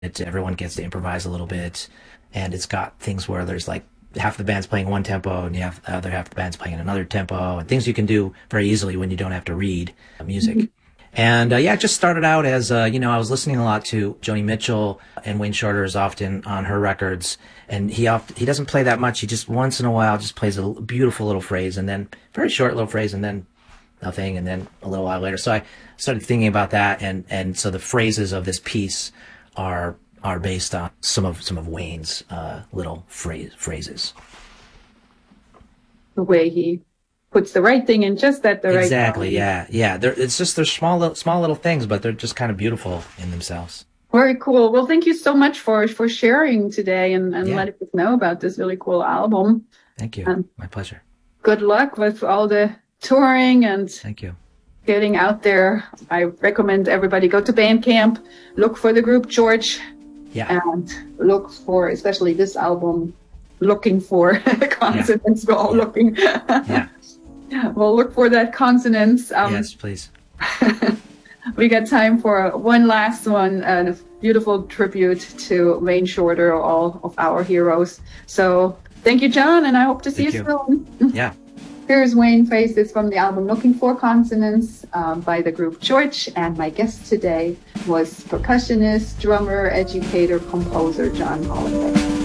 Everyone gets to improvise a little bit, and it's got things where there's like half the band's playing one tempo, and you have the other half the band's playing another tempo, and things you can do very easily when you don't have to read music. And yeah, it just started out as I was listening a lot to Joni Mitchell, and Wayne Shorter is often on her records, and he doesn't play that much. He just once in a while just plays a beautiful little phrase, and then very short little phrase, and then nothing, and then a little while later. So I started thinking about that, and so the phrases of this piece are based on some of Wayne's little phrases. The way he puts the right thing in just at the right time. Exactly. Yeah. They're small little things, but they're just kind of beautiful in themselves. Very cool. Well, thank you so much for sharing today and letting us know about this really cool album. Thank you. My pleasure. Good luck with all the touring and thank you. Getting out there. I recommend everybody go to Bandcamp, look for the group George, and look for, especially this album, Looking For Consonants. We're all looking. We'll look for that consonance. Yes, please. We got time for one last one, a beautiful tribute to Wayne Shorter, all of our heroes. So thank you, John, and I hope to see you soon. Yeah. Here's Wayne Faces from the album Looking For Consonants by the group George, and my guest today was percussionist, drummer, educator, composer John Hollenbeck.